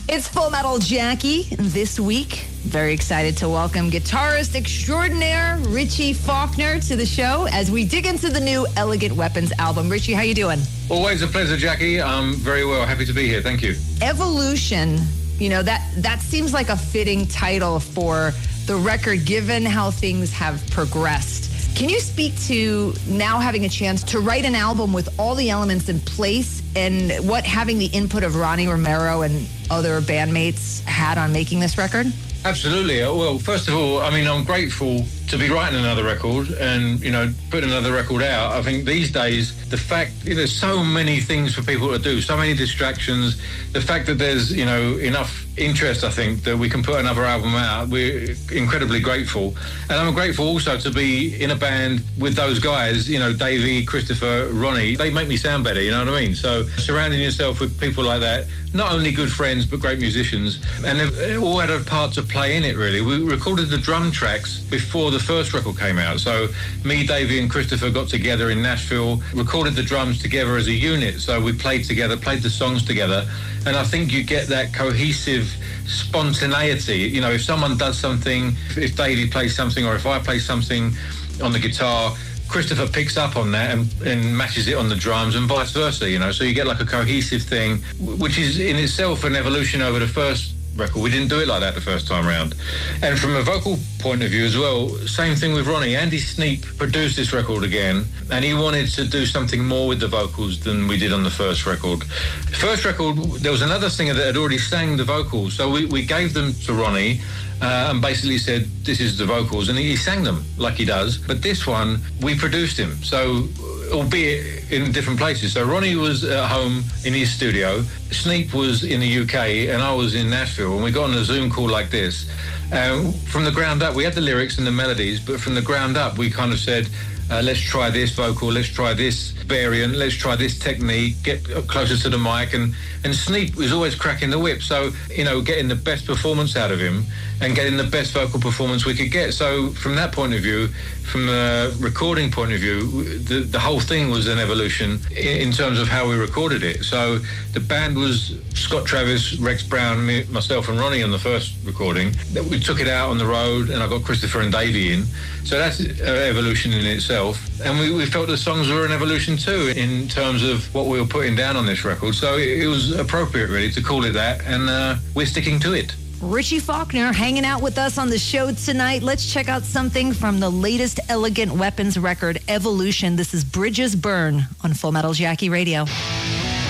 It's Full Metal Jackie this week. Very excited to welcome guitarist extraordinaire Richie Faulkner to the show as we dig into the new Elegant Weapons album. Richie, how you doing? Always a pleasure, Jackie. I'm very well. Happy to be here. Thank you. Evolution, you know, that seems like a fitting title for the record given how things have progressed. Can you speak to now having a chance to write an album with all the elements in place and what having the input of Ronnie Romero and other bandmates had on making this record? Absolutely. Well, first of all, I mean, I'm grateful to be writing another record and, you know, putting another record out. I think these days, the fact there's so many things for people to do, so many distractions, the fact that there's, you know, enough interest, I think, that we can put another album out, we're incredibly grateful. And I'm grateful also to be in a band with those guys, you know, Davey, Christopher, Ronnie. They make me sound better, you know what I mean? So surrounding yourself with people like that, not only good friends, but great musicians. And they've all had a part to play in it, really. We recorded the drum tracks before the first record came out. So me, Davey and Christopher got together in Nashville, recorded the drums together as a unit. So we played together, played the songs together. And I think you get that cohesive spontaneity. You know, if someone does something, if Davey plays something or if I play something on the guitar, Christopher picks up on that and matches it on the drums and vice versa, you know. So you get like a cohesive thing, which is in itself an evolution over the first record. We didn't do it like that the first time round. And from a vocal point of view as well, same thing with Ronnie. Andy Sneap produced this record again, and he wanted to do something more with the vocals than we did on the first record. First record, there was another singer that had already sang the vocals, so we gave them to Ronnie and basically said, this is the vocals, and he sang them like he does. But this one, we produced him, so albeit in different places. So Ronnie was at home in his studio, Sneap was in the UK, and I was in Nashville, and we got on a Zoom call like this. From the ground up, we had the lyrics and the melodies, but from the ground up, we kind of said, let's try this vocal, let's try this variant, let's try this technique, get closer to the mic. And Sneap was always cracking the whip. So, you know, getting the best performance out of him and getting the best vocal performance we could get. So from that point of view, from a recording point of view, the whole thing was an evolution in terms of how we recorded it. So the band was Scott Travis, Rex Brown, myself and Ronnie on the first recording. We took it out on the road and I got Christopher and Davey in. So that's evolution in itself. And we felt the songs were an evolution too in terms of what we were putting down on this record. So it was appropriate really to call it that, and we're sticking to it. Richie Faulkner hanging out with us on the show tonight. Let's check out something from the latest Elegant Weapons record, Evolution. This is Bridges Burn on Full Metal Jackie Radio.